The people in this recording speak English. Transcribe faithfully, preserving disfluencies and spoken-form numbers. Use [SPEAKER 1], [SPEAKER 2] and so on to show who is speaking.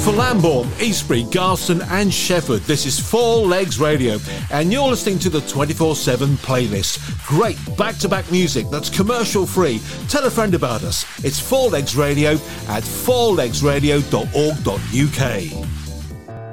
[SPEAKER 1] For Lambourne, Eastbury, Garston and Shefford, this is Four Legs Radio, and you're listening to the twenty-four seven playlist. Great back-to-back music that's commercial-free. Tell a friend about us. It's Four Legs Radio at four legs radio dot org dot U K.